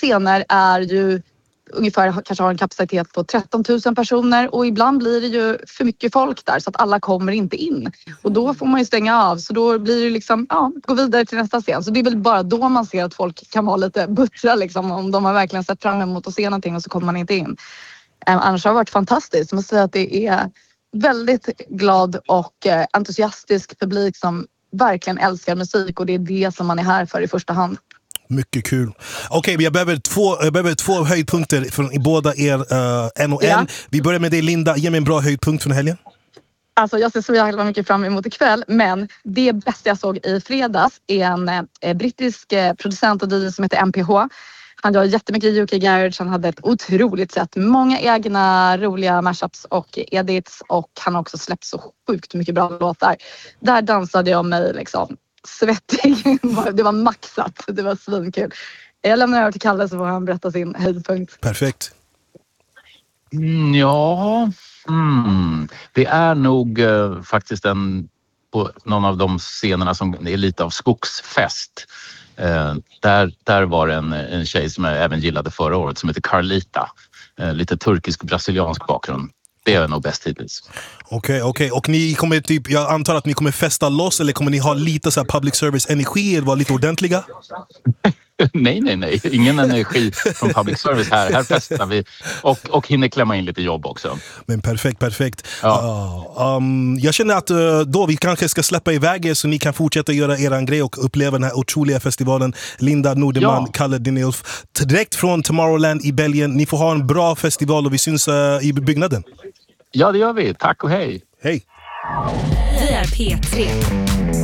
scener är ju ungefär, kanske har en kapacitet på 13 000 personer och ibland blir det ju för mycket folk där så att alla kommer inte in. Och då får man ju stänga av, så då blir det liksom, gå vidare till nästa scen. Så det är väl bara då man ser att folk kan vara lite buttra liksom, om de har verkligen sett fram emot att se någonting och så kommer man inte in. Annars har det varit fantastiskt. Jag måste säga att det är väldigt glad och entusiastisk publik som verkligen älskar musik, och det är det som man är här för i första hand. Mycket kul. Okej, jag behöver två höjdpunkter från båda er, en och en. Vi börjar med dig, Linda. Ge mig en bra höjdpunkt från helgen. Alltså jag ser så jävla mycket fram emot ikväll, men det bästa jag såg i fredags är en brittisk producent och DJ som heter MPH. Han gör jättemycket UK Garage, han hade ett otroligt sätt. Många egna roliga mashups och edits, och han har också släppt så sjukt mycket bra låtar. Där dansade jag mig liksom svettig. Det var maxat, det var svinkul. Jag lämnar över till Kalle så får han berätta sin höjdpunkt. Perfekt. Det är nog faktiskt på någon av de scenerna som är lite av skogsfest. Där var det en tjej som jag även gillade förra året som heter Carlita. Lite turkisk-brasiliansk bakgrund. Det är nog bäst hittills. Okej. Och ni kommer jag antar att ni kommer festa loss, eller kommer ni ha lite så här public service energi eller vara lite ordentliga? Nej. Ingen energi från public service här. Här festar vi och hinner klämma in lite jobb också. Men perfekt. Ja. Jag känner att då vi kanske ska släppa iväg er så ni kan fortsätta göra eran grej och uppleva den här otroliga festivalen. Linda Nordeman, Kalle Dinilf, direkt från Tomorrowland i Belgien. Ni får ha en bra festival och vi syns i byggnaden. Ja, det gör vi. Tack och hej. Hej. Vi är P3.